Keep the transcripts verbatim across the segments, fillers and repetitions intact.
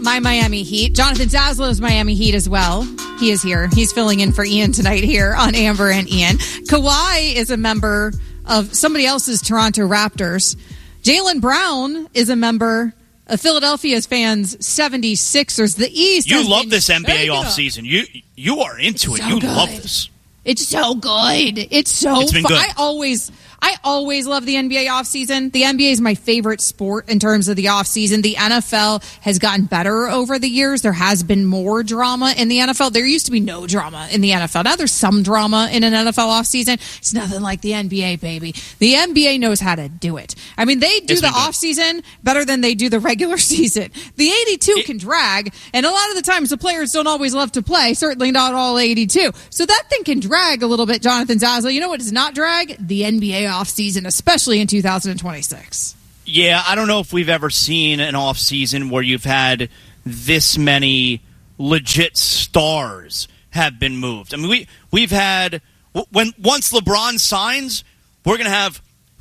my Miami Heat. Jonathan Zaslow's Miami Heat as well. He is here. He's filling in for Ian tonight here on Amber and Ian. Kawhi is a member of somebody else's Toronto Raptors. Jaylen Brown is a member of Philadelphia's fans' seventy-sixers. The East. You love this N B A offseason. You you are into it's it. So you good. love this. It's so good. It's so it's been fun. good. I always I always love the N B A offseason. The N B A is my favorite sport in terms of the offseason. The N F L has gotten better over the years. There has been more drama in the N F L. There used to be no drama in the N F L. Now there's some drama in an N F L offseason. It's nothing like the N B A, baby. The N B A knows how to do it. I mean, they do it's the offseason better than they do the regular season. The eighty-two it, can drag, and a lot of the times the players don't always love to play, certainly not all eighty-two. So that thing can drag a little bit, Jonathan Zaslow. You know what does not drag? The N B A offseason, especially especially in two thousand twenty-six. Yeah, I don't know if we've ever seen an offseason where you've had this many legit stars have been moved. I mean, we, we've had, when once LeBron signs, we're going to have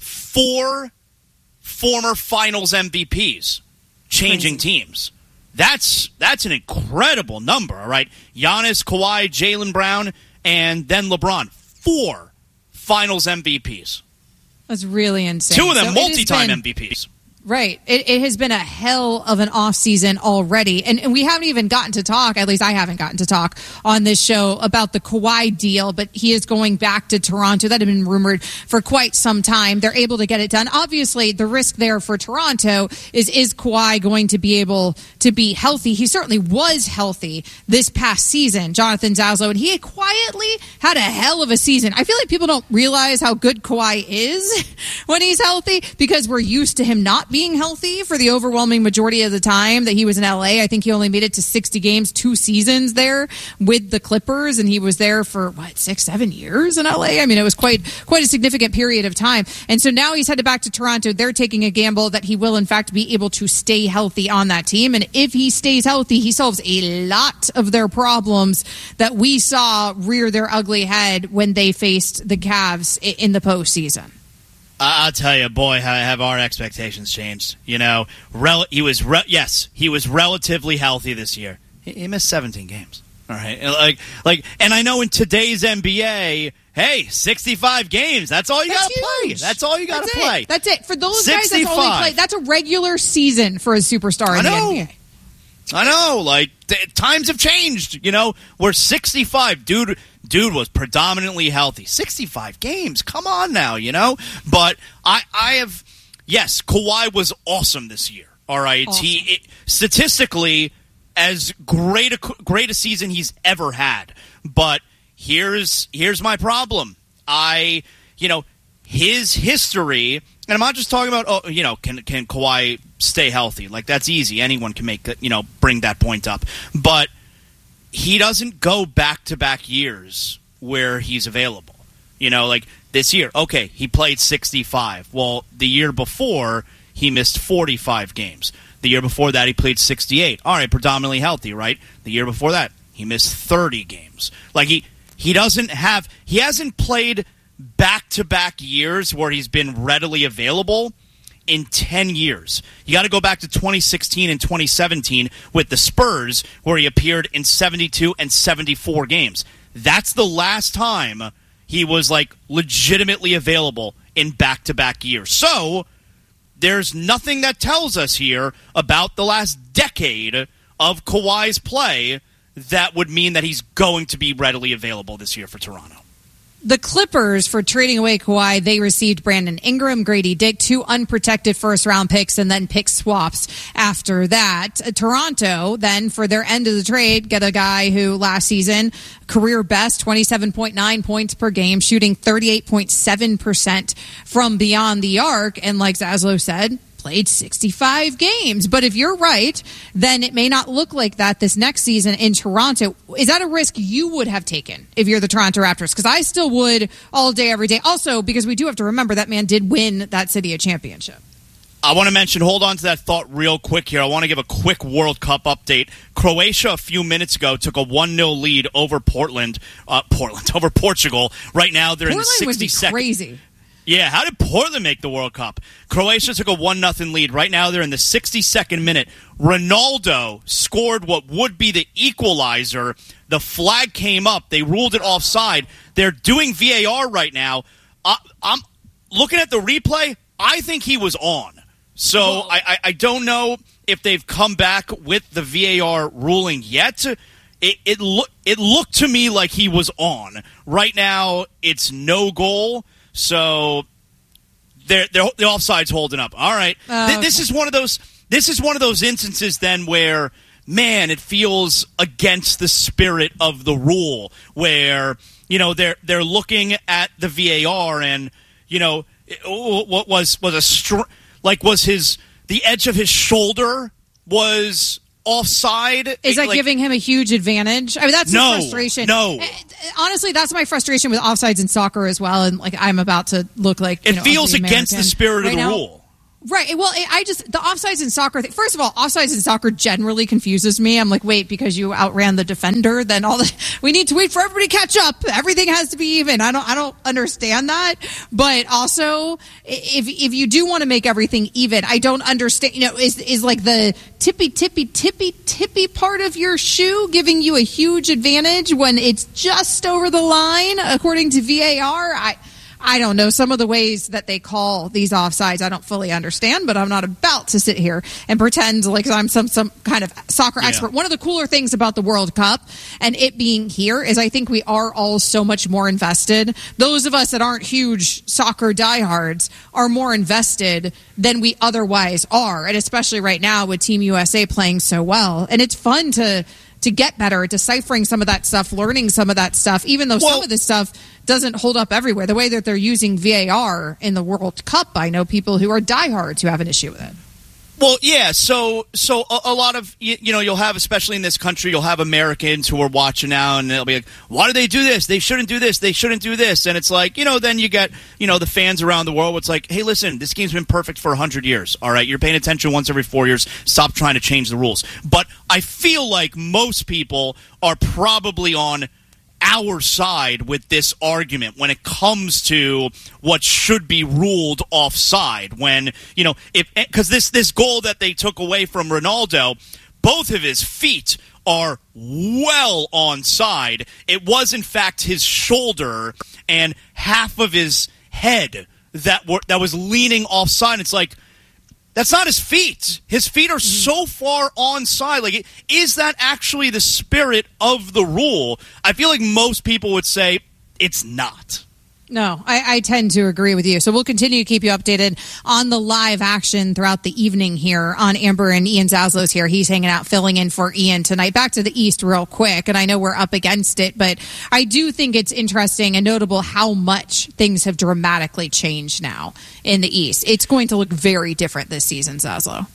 four former finals M V Ps changing Crazy. teams. That's that's an incredible number, all right? Giannis, Kawhi, Jaylen Brown, and then LeBron. Four finals M V Ps. That's really insane. Two of them so multi-time been, M V Ps. Right. It, it has been a hell of an offseason already. And, and we haven't even gotten to talk, at least I haven't gotten to talk on this show about the Kawhi deal, but he is going back to Toronto. That had been rumored for quite some time. They're able to get it done. Obviously, the risk there for Toronto is, is Kawhi going to be able to be healthy? He certainly was healthy this past season, Jonathan Zaslow, and he had quietly had a hell of a season. I feel like people don't realize how good Kawhi is when he's healthy because we're used to him not being healthy for the overwhelming majority of the time that he was in L A. I think he only made it to sixty games, two seasons there with the Clippers, and he was there for, what, six, seven years in L A? I mean, it was quite quite a significant period of time. And so now he's headed back to Toronto. They're taking a gamble that he will, in fact, be able to stay healthy on that team. And if he stays healthy, he solves a lot of their problems that we saw rear their ugly head when they faced the Cavs in the postseason. I'll tell you, boy, have our expectations changed. You know, rel- he was re- yes, he was relatively healthy this year. He, he missed seventeen games. All right, like, like, and I know in today's N B A, hey, sixty-five games. That's all you got to play. That's all you got to play. It. That's it for those sixty-five. Guys. That's all they play. That's a regular season for a superstar in the N B A. I know, like, th- times have changed, you know. We're sixty-five. Dude dude was predominantly healthy. sixty-five games, come on now, you know. But I, I have, yes, Kawhi was awesome this year, all right. Awesome. He it, statistically, as great a, great a season he's ever had. But here's here's my problem. I, you know, his history, and I'm not just talking about, oh, you know, can can Kawhi stay healthy? Like, that's easy. Anyone can make that, you know, bring that point up. But he doesn't go back-to-back years where he's available. You know, like this year, okay, he played sixty-five. Well, the year before, he missed forty-five games. The year before that, he played sixty-eight. All right, predominantly healthy, right? The year before that, he missed thirty games. Like, he, he doesn't have – he hasn't played back-to-back years where he's been readily available in ten years. You got to go back to twenty sixteen and twenty seventeen with the Spurs, where he appeared in seventy-two and seventy-four games. That's the last time he was, like, legitimately available in back-to-back years. So there's nothing that tells us here about the last decade of Kawhi's play that would mean that he's going to be readily available this year for Toronto. The Clippers, for trading away Kawhi, they received Brandon Ingram, Grady Dick, two unprotected first-round picks, and then pick swaps after that. Uh, Toronto, then, for their end of the trade, get a guy who last season, career best, twenty-seven point nine points per game, shooting thirty-eight point seven percent from beyond the arc, and like Zaslow said, played sixty-five games. But if you're right, then it may not look like that this next season in Toronto. Is that a risk you would have taken if you're the Toronto Raptors? Because I still would all day, every day. Also, because we do have to remember that man did win that city a championship. I want to mention, hold on to that thought real quick here. I want to give a quick World Cup update. Croatia a few minutes ago took a one nil lead over Portland, uh, Portland, over Portugal. Right now they're Portland in the sixty-second. Would be crazy. Yeah, how did Portland make the World Cup? Croatia took a one nothing lead. Right now they're in the sixty-second minute. Ronaldo scored what would be the equalizer. The flag came up. They ruled it offside. They're doing V A R right now. Uh, I'm looking at the replay. I think he was on. So well, I, I, I don't know if they've come back with the V A R ruling yet. It it, lo- it looked to me like he was on. Right now it's no goal. So they're, they're, the offside's holding up. All right. Uh, Th- this is one of those. This is one of those instances then where, man, it feels against the spirit of the rule. Where you know they're they're looking at the V A R and you know what was was a str- like was his the edge of his shoulder was offside. Is that like, giving him a huge advantage? I mean, that's no, the frustration. No, honestly, that's my frustration with offsides in soccer as well. And like, I'm about to look like you it know, feels against the spirit right of the now. rule. Right. Well, I just the offsides in soccer. Thing, first of all, offsides in soccer generally confuses me. I'm like, wait, because you outran the defender, then all the we need to wait for everybody to catch up. Everything has to be even. I don't. I don't understand that. But also, if if you do want to make everything even, I don't understand. You know, is is like the tippy tippy tippy tippy part of your shoe giving you a huge advantage when it's just over the line, according to V A R? I. I don't know. Some of the ways that they call these offsides, I don't fully understand, but I'm not about to sit here and pretend like I'm some, some kind of soccer yeah. expert. One of the cooler things about the World Cup and it being here is I think we are all so much more invested. Those of us that aren't huge soccer diehards are more invested than we otherwise are, and especially right now with Team U S A playing so well. And it's fun to to get better at deciphering some of that stuff, learning some of that stuff, even though well, some of this stuff doesn't hold up everywhere. The way that they're using V A R in the World Cup, I know people who are diehards who have an issue with it. Well, yeah, so so a, a lot of, you, you know, you'll have, especially in this country, you'll have Americans who are watching now, and they'll be like, why do they do this? They shouldn't do this. They shouldn't do this. And it's like, you know, then you get, you know, the fans around the world. It's like, hey, listen, this game's been perfect for one hundred years, all right? You're paying attention once every four years. Stop trying to change the rules. But I feel like most people are probably on our side with this argument when it comes to what should be ruled offside. When, you know, if because this this goal that they took away from Ronaldo, both of his feet are well onside. It was in fact his shoulder and half of his head that were that was leaning offside. It's like, that's not his feet. His feet are so far onside. Like, is that actually the spirit of the rule? I feel like most people would say it's not. No, I, I tend to agree with you. So we'll continue to keep you updated on the live action throughout the evening here on Amber, and Ian Zaslow's here. He's hanging out, filling in for Ian tonight. Back to the East real quick, and I know we're up against it, but I do think it's interesting and notable how much things have dramatically changed now in the East. It's going to look very different this season, Zaslow.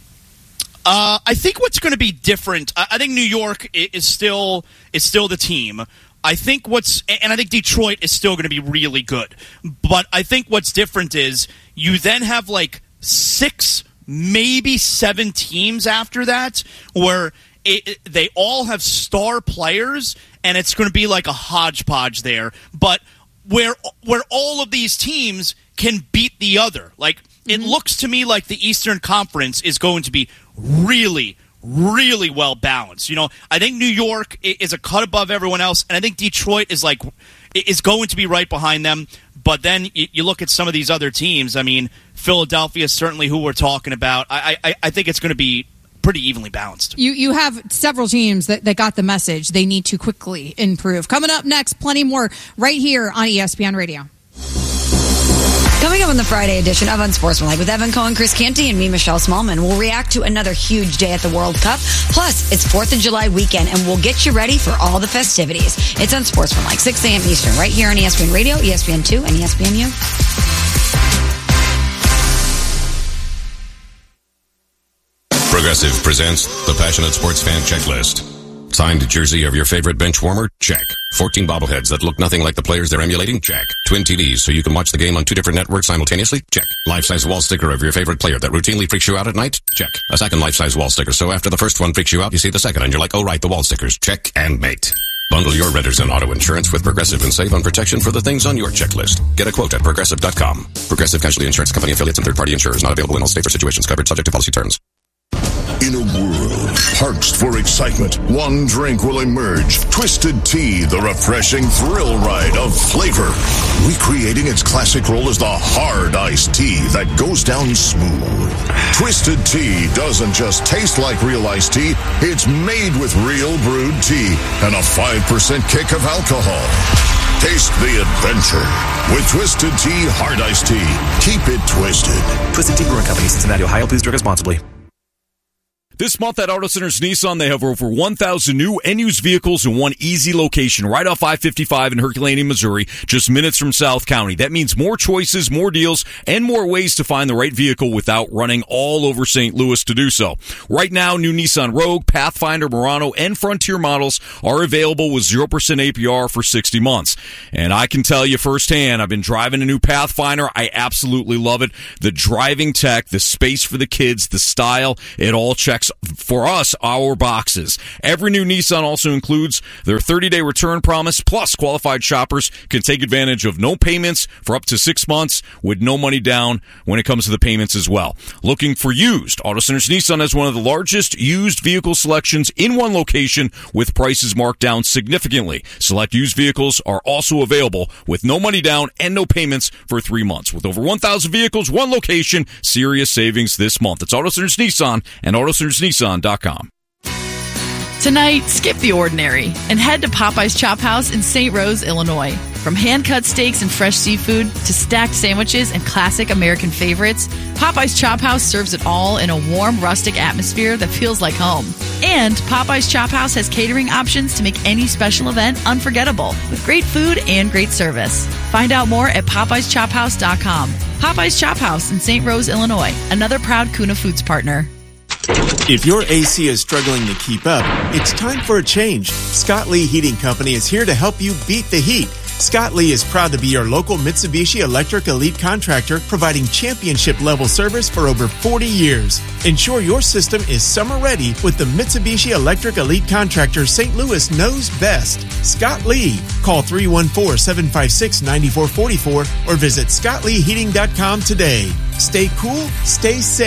Uh, I think what's going to be different, I, I think New York is still is still the team. I think what's, and I think Detroit is still going to be really good. But I think what's different is you then have like six, maybe seven teams after that where it, it, they all have star players, and it's going to be like a hodgepodge there. But where where all of these teams can beat the other. Like, it mm-hmm. looks to me like the Eastern Conference is going to be really, really well balanced. You know, I think New York is a cut above everyone else, and I think Detroit is like is going to be right behind them. But then you look at some of these other teams. I mean, Philadelphia is certainly who we're talking about. I I, I think it's going to be pretty evenly balanced. You you have several teams that, that got the message. They need to quickly improve. Coming up next, plenty more right here on E S P N Radio. Coming up on the Friday edition of Unsportsmanlike with Evan Cohen, Chris Canty, and me, Michelle Smallman, we'll react to another huge day at the World Cup. Plus, it's fourth of July weekend, and we'll get you ready for all the festivities. It's Unsportsmanlike, six a.m. Eastern, right here on E S P N Radio, E S P N two, and E S P N U. Progressive presents the Passionate Sports Fan Checklist. Signed jersey of your favorite bench warmer? Check. fourteen bobbleheads that look nothing like the players they're emulating? Check. Twin T Vs so you can watch the game on two different networks simultaneously? Check. Life-size wall sticker of your favorite player that routinely freaks you out at night? Check. A second life-size wall sticker so after the first one freaks you out, you see the second and you're like, oh right, the wall stickers. Check and mate. Bundle your renters and auto insurance with Progressive and save on protection for the things on your checklist. Get a quote at Progressive dot com. Progressive Casualty Insurance Company affiliates and third-party insurers not available in all states or situations covered subject to policy terms. In a world parched for excitement, one drink will emerge. Twisted Tea, the refreshing thrill ride of flavor. Recreating its classic role as the hard iced tea that goes down smooth. Twisted Tea doesn't just taste like real iced tea, it's made with real brewed tea and a five percent kick of alcohol. Taste the adventure with Twisted Tea Hard Iced Tea. Keep it twisted. Twisted Tea Brewing Company, Cincinnati, Ohio. Please drink responsibly. This month at Auto Centers Nissan, they have over one thousand new and used vehicles in one easy location right off I fifty-five in Herculaneum, Missouri, just minutes from South County. That means more choices, more deals, and more ways to find the right vehicle without running all over Saint Louis to do so. Right now, new Nissan Rogue, Pathfinder, Murano, and Frontier models are available with zero percent A P R for sixty months. And I can tell you firsthand, I've been driving a new Pathfinder. I absolutely love it. The driving tech, the space for the kids, the style, it all checks for us, our boxes. Every new Nissan also includes their thirty-day return promise, plus qualified shoppers can take advantage of no payments for up to six months with no money down when it comes to the payments as well. Looking for used? Auto Centers Nissan has one of the largest used vehicle selections in one location with prices marked down significantly. Select used vehicles are also available with no money down and no payments for three months. With over one thousand vehicles, one location, serious savings this month. It's Auto Centers Nissan and Auto Centers Nissan dot com. Tonight, skip the ordinary and head to Popeye's Chop House in Saint Rose, Illinois. From hand-cut steaks and fresh seafood to stacked sandwiches and classic American favorites, Popeye's Chop House serves it all in a warm, rustic atmosphere that feels like home. And Popeye's Chop House has catering options to make any special event unforgettable with great food and great service. Find out more at Popeyes Chop House dot com. Popeye's Chop House in Saint Rose, Illinois, another proud Kuna Foods partner. If your A C is struggling to keep up, it's time for a change. Scott Lee Heating Company is here to help you beat the heat. Scott Lee is proud to be your local Mitsubishi Electric Elite contractor, providing championship-level service for over forty years. Ensure your system is summer-ready with the Mitsubishi Electric Elite contractor Saint Louis knows best. Scott Lee. Call three one four, seven five six, nine four four four or visit Scott Lee Heating dot com today. Stay cool, stay safe.